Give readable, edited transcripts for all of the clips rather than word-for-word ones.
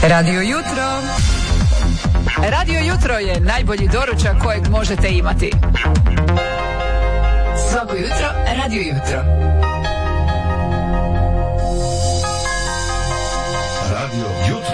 Radio Jutro. Radio Jutro je najbolji doručak kojeg možete imati. Svako jutro Radio Jutro. Radio Jutro.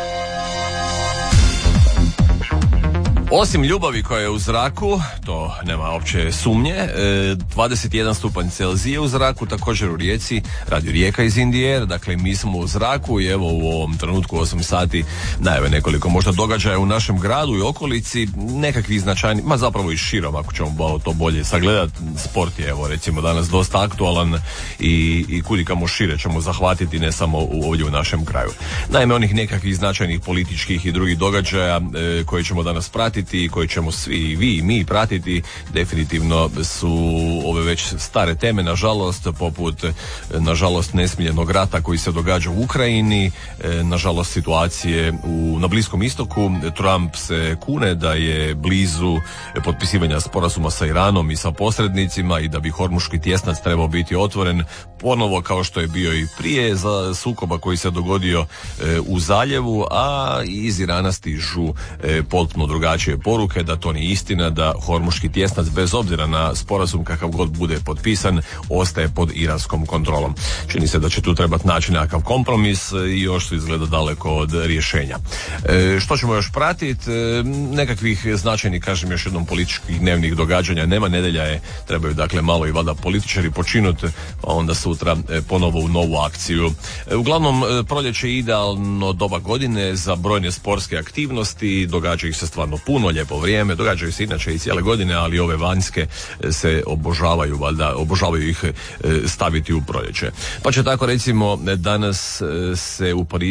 Osim ljubavi koja je u zraku, to nema uopće sumnje, 21 stupanj Celzija u zraku, također u Rijeci, Radio Rijeka iz Indije, dakle mi smo u zraku i evo u ovom trenutku 8 sati najave nekoliko možda događaja u našem gradu i okolici, nekakvih značajnih, ma zapravo i širom ako ćemo malo to bolje sagledati. Sport je evo recimo danas dosta aktualan i kudikamo šire ćemo zahvatiti, ne samo ovdje u našem kraju. Naime, onih nekakvih značajnih političkih i drugih događaja koje ćemo danas pratiti i koji ćemo svi, vi i mi pratiti, definitivno su ove već stare teme, nažalost, poput nažalost nesmiljenog rata koji se događa u Ukrajini, nažalost situacije na Bliskom istoku. Trump se kune da je blizu potpisivanja sporazuma sa Iranom i sa posrednicima i da bi Hormuški tjesnac trebao biti otvoren ponovo kao što je bio i prije za sukoba koji se dogodio u zaljevu, a iz Irana stižu potpuno drugačije poruke da to nije istina, da Hormuški tjesnac bez obzira na sporazum kakav god bude potpisan ostaje pod iranskom kontrolom. Čini se da će tu trebati naći nekakav kompromis i još su izgleda daleko od rješenja. Što ćemo još pratiti? Nekakvih značajnih, kažem još jednom, političkih dnevnih događanja nema, nedjelja je, trebaju dakle malo i valjda političari počinuti, pa onda sutra ponovo u novu akciju. Uglavnom, proljeće je idealno doba godine za brojne sportske aktivnosti, događa ih se stvarno puno, lijepo vrijeme, događaju se inače i cijele godine, ali ove vanjske se obožavaju, valjda, obožavaju ih staviti u proljeće. Pa će tako recimo danas se u Parizu